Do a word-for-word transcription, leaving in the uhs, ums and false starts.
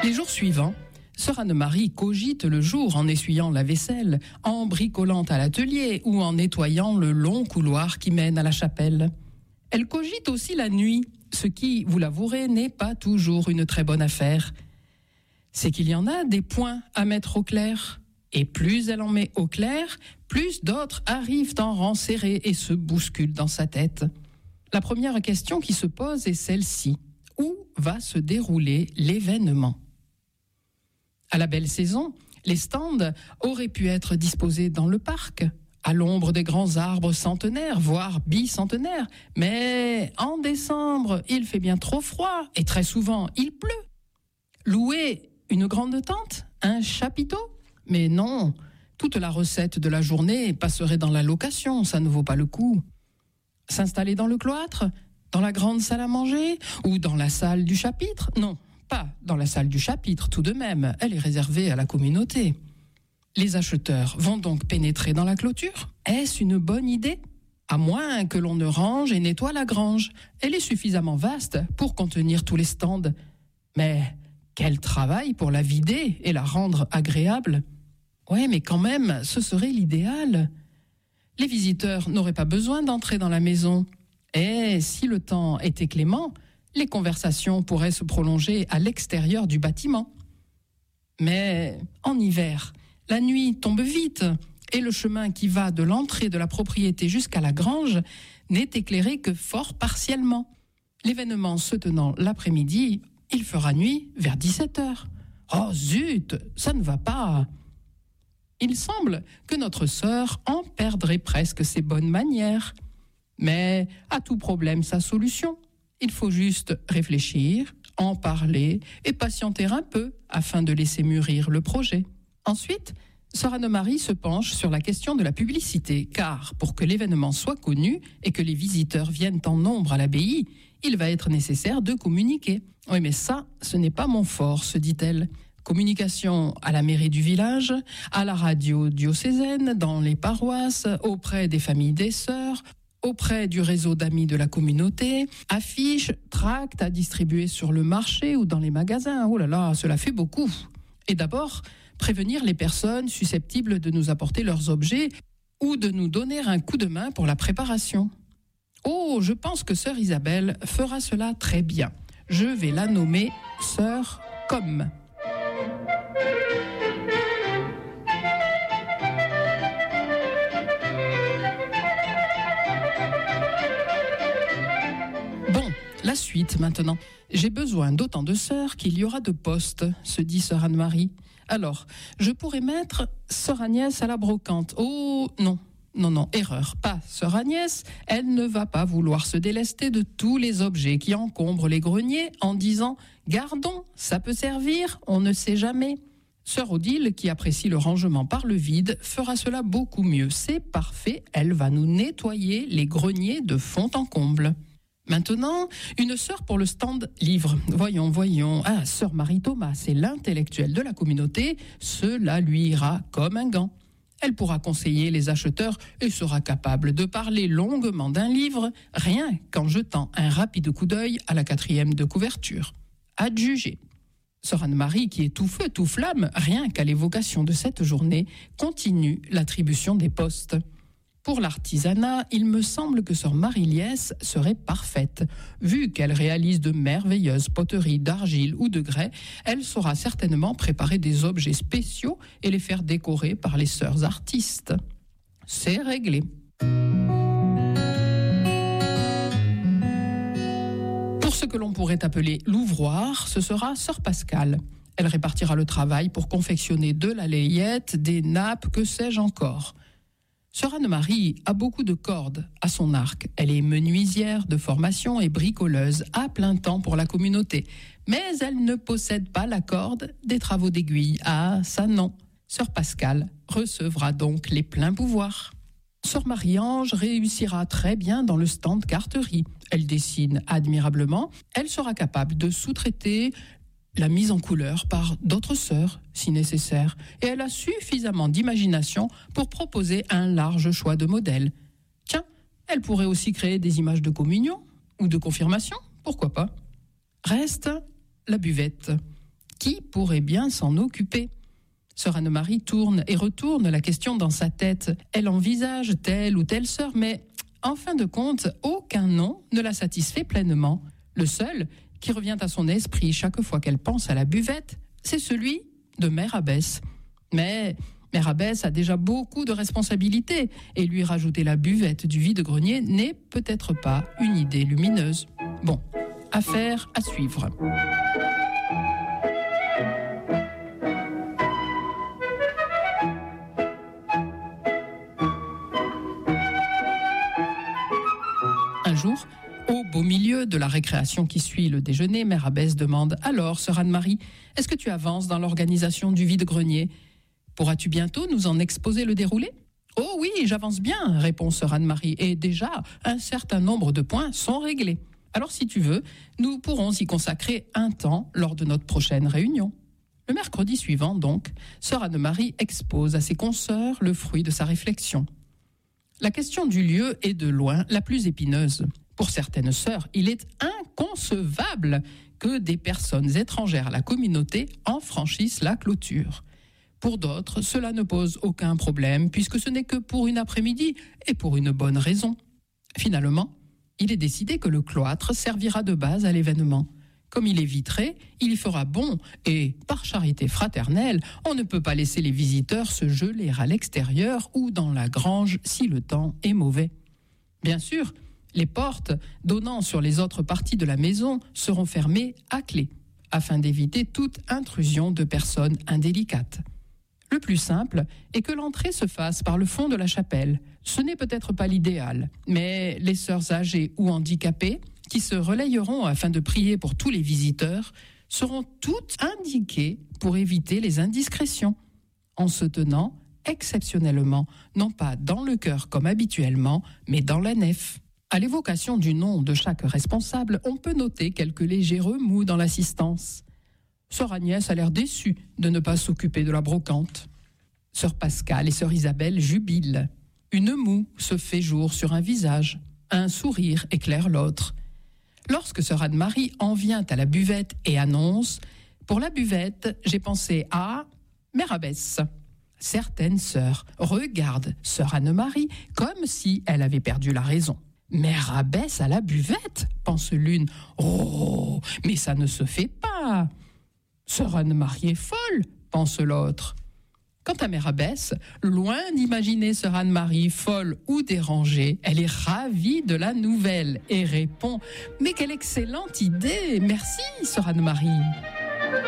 Les jours suivants, sœur Anne-Marie cogite le jour en essuyant la vaisselle, en bricolant à l'atelier ou en nettoyant le long couloir qui mène à la chapelle. Elle cogite aussi la nuit, ce qui, vous l'avouerez, n'est pas toujours une très bonne affaire. C'est qu'il y en a des points à mettre au clair. Et plus elle en met au clair, plus d'autres arrivent en rang serré et se bousculent dans sa tête. La première question qui se pose est celle-ci. Où va se dérouler l'événement ? À la belle saison, les stands auraient pu être disposés dans le parc, à l'ombre des grands arbres centenaires, voire bicentenaires. Mais en décembre, il fait bien trop froid et très souvent, il pleut. Louer une grande tente ? Un chapiteau ? Mais non, toute la recette de la journée passerait dans la location, ça ne vaut pas le coup. S'installer dans le cloître ? Dans la grande salle à manger ? Ou dans la salle du chapitre ? Non, pas dans la salle du chapitre tout de même, elle est réservée à la communauté. Les acheteurs vont donc pénétrer dans la clôture ? Est-ce une bonne idée ? À moins que l'on ne range et nettoie la grange. Elle est suffisamment vaste pour contenir tous les stands. Mais quel travail pour la vider et la rendre agréable ? Ouais, mais quand même, ce serait l'idéal. Les visiteurs n'auraient pas besoin d'entrer dans la maison. Et si le temps était clément, les conversations pourraient se prolonger à l'extérieur du bâtiment. Mais en hiver, la nuit tombe vite et le chemin qui va de l'entrée de la propriété jusqu'à la grange n'est éclairé que fort partiellement. L'événement se tenant l'après-midi, il fera nuit vers dix-sept heures. Oh zut, ça ne va pas. Il semble que notre sœur en perdrait presque ses bonnes manières. Mais à tout problème sa solution. Il faut juste réfléchir, en parler et patienter un peu afin de laisser mûrir le projet. Ensuite, sœur Anne-Marie se penche sur la question de la publicité, car pour que l'événement soit connu et que les visiteurs viennent en nombre à l'abbaye, il va être nécessaire de communiquer. Oui, mais ça, ce n'est pas mon fort, se dit-elle. Communication à la mairie du village, à la radio diocésaine, dans les paroisses, auprès des familles des sœurs, auprès du réseau d'amis de la communauté, affiches, tracts à distribuer sur le marché ou dans les magasins. Oh là là, cela fait beaucoup. Et d'abord, prévenir les personnes susceptibles de nous apporter leurs objets ou de nous donner un coup de main pour la préparation. Oh, je pense que sœur Isabelle fera cela très bien. Je vais la nommer sœur Com. Bon, la suite maintenant. J'ai besoin d'autant de sœurs qu'il y aura de postes, se dit sœur Anne-Marie. Alors, je pourrais mettre sœur Agnès à la brocante. Oh, non. Non, non, erreur, pas sœur Agnès. Elle ne va pas vouloir se délester de tous les objets qui encombrent les greniers en disant « Gardons, ça peut servir, on ne sait jamais ». Sœur Odile, qui apprécie le rangement par le vide, fera cela beaucoup mieux. C'est parfait, elle va nous nettoyer les greniers de fond en comble. Maintenant, une sœur pour le stand livre. Voyons, voyons. Ah, sœur Marie-Thomas, c'est l'intellectuelle de la communauté. Cela lui ira comme un gant. Elle pourra conseiller les acheteurs et sera capable de parler longuement d'un livre, rien qu'en jetant un rapide coup d'œil à la quatrième de couverture. Adjugé. Sœur Anne-Marie, qui est tout feu, tout flamme, rien qu'à l'évocation de cette journée, continue l'attribution des postes. Pour l'artisanat, il me semble que sœur Marie-Liesse serait parfaite. Vu qu'elle réalise de merveilleuses poteries d'argile ou de grès, elle saura certainement préparer des objets spéciaux et les faire décorer par les sœurs artistes. C'est réglé. Pour ce que l'on pourrait appeler l'ouvroir, ce sera sœur Pascale. Elle répartira le travail pour confectionner de la layette, des nappes, que sais-je encore. Sœur Anne-Marie a beaucoup de cordes à son arc. Elle est menuisière de formation et bricoleuse à plein temps pour la communauté. Mais elle ne possède pas la corde des travaux d'aiguille. Ah, ça non. Sœur Pascale recevra donc les pleins pouvoirs. Sœur Marie-Ange réussira très bien dans le stand carterie. Elle dessine admirablement. Elle sera capable de sous-traiter la mise en couleur par d'autres sœurs, si nécessaire, et elle a suffisamment d'imagination pour proposer un large choix de modèles. Tiens, elle pourrait aussi créer des images de communion ou de confirmation, pourquoi pas. Reste la buvette, Qui pourrait bien s'en occuper ? Sœur Anne-Marie tourne et retourne la question dans sa tête. Elle envisage telle ou telle sœur, mais en fin de compte, aucun nom ne la satisfait pleinement. Le seul qui revient à son esprit chaque fois qu'elle pense à la buvette, c'est celui de Mère Abbesse. Mais Mère Abbesse a déjà beaucoup de responsabilités et lui rajouter la buvette du vide-grenier n'est peut-être pas une idée lumineuse. Bon, affaire à suivre. Un jour, au beau milieu de la récréation qui suit le déjeuner, Mère Abbesse demande « Alors, sœur Anne-Marie, est-ce que tu avances dans l'organisation du vide-grenier ? Pourras-tu bientôt nous en exposer le déroulé ?»« Oh oui, j'avance bien, répond sœur Anne-Marie, et déjà, un certain nombre de points sont réglés. Alors si tu veux, nous pourrons y consacrer un temps lors de notre prochaine réunion. » Le mercredi suivant, donc, sœur Anne-Marie expose à ses consoeurs le fruit de sa réflexion. La question du lieu est de loin la plus épineuse. Pour certaines sœurs, il est inconcevable que des personnes étrangères à la communauté en franchissent la clôture. Pour d'autres, cela ne pose aucun problème puisque ce n'est que pour une après-midi et pour une bonne raison. Finalement, il est décidé que le cloître servira de base à l'événement. Comme il est vitré, il y fera bon et, par charité fraternelle, on ne peut pas laisser les visiteurs se geler à l'extérieur ou dans la grange si le temps est mauvais. Bien sûr, les portes donnant sur les autres parties de la maison seront fermées à clé, afin d'éviter toute intrusion de personnes indélicates. Le plus simple est que l'entrée se fasse par le fond de la chapelle. Ce n'est peut-être pas l'idéal, mais les sœurs âgées ou handicapées, qui se relayeront afin de prier pour tous les visiteurs, seront toutes indiquées pour éviter les indiscrétions, en se tenant exceptionnellement, non pas dans le chœur comme habituellement, mais dans la nef. À l'évocation du nom de chaque responsable, on peut noter quelques légers remous dans l'assistance. Sœur Agnès a l'air déçue de ne pas s'occuper de la brocante. Sœur Pascale et sœur Isabelle jubilent. Une moue se fait jour sur un visage. Un sourire éclaire l'autre. Lorsque sœur Anne-Marie en vient à la buvette et annonce « Pour la buvette, j'ai pensé à Mère Abbesse ». Certaines sœurs regardent sœur Anne-Marie comme si elle avait perdu la raison. « Mère Abbesse à la buvette ?» pense l'une. « Oh, mais ça ne se fait pas !»« Sœur Anne-Marie est folle !» pense l'autre. Quant à Mère Abbesse, loin d'imaginer sœur Anne-Marie folle ou dérangée, elle est ravie de la nouvelle et répond « Mais quelle excellente idée! Merci, sœur Anne-Marie !»